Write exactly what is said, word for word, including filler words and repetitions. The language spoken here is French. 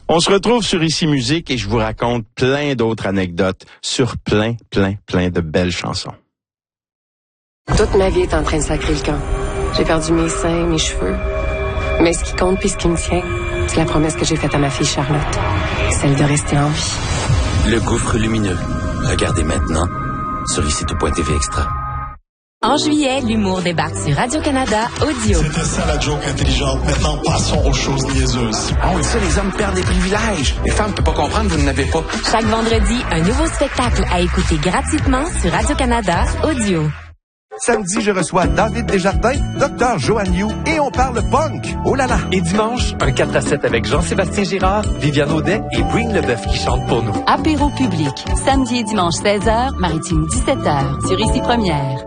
On se retrouve sur Ici Musique et je vous raconte plein d'autres anecdotes sur plein, plein, plein de belles chansons. Toute ma vie est en train de sacrer le camp. J'ai perdu mes seins, mes cheveux. Mais ce qui compte puis ce qui me tient, c'est la promesse que j'ai faite à ma fille Charlotte. Celle de rester en vie. Le gouffre lumineux. Regardez maintenant sur ici tout point t v extra. En juillet, l'humour débarque sur Radio-Canada Audio. C'était ça la joke intelligente. Maintenant, passons aux choses niaiseuses. Ah oui, ça, les hommes perdent des privilèges. Les femmes ne peuvent pas comprendre, vous n'en avez pas. Chaque vendredi, un nouveau spectacle à écouter gratuitement sur Radio-Canada Audio. Samedi, je reçois David Desjardins, Docteur Joanne Yu et on parle punk. Oh là là! Et dimanche, un quatre à sept avec Jean-Sébastien Girard, Viviane Audet et Breen Leboeuf qui chantent pour nous. Apéro public, samedi et dimanche seize heures, Maritime dix-sept heures, sur Ici Première.